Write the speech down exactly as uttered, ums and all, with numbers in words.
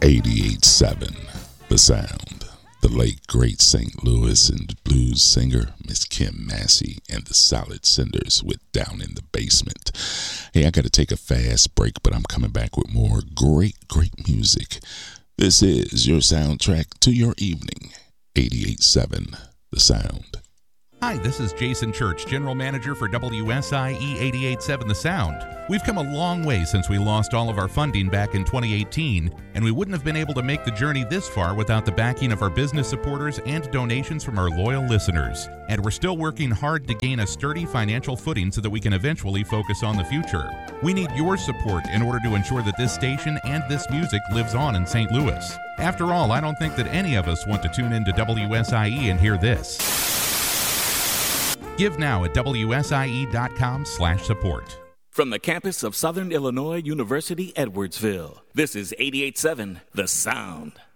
eighty-eight seven, The Sound. The late, great Saint Louis and blues singer, Miss Kim Massey, and the Solid Cinders with Down in the Basement. Hey, I got to take a fast break, but I'm coming back with more great, great music. This is your soundtrack to your evening. eighty-eight seven, The Sound. Hi, this is Jason Church, General Manager for W S I E eighty-eight seven The Sound. We've come a long way since we lost all of our funding back in twenty eighteen, and we wouldn't have been able to make the journey this far without the backing of our business supporters and donations from our loyal listeners. And we're still working hard to gain a sturdy financial footing so that we can eventually focus on the future. We need your support in order to ensure that this station and this music lives on in Saint Louis. After all, I don't think that any of us want to tune into W S I E and hear this. Give now at W S I E dot com slash support. From the campus of Southern Illinois University, Edwardsville, this is eighty-eight seven The Sound.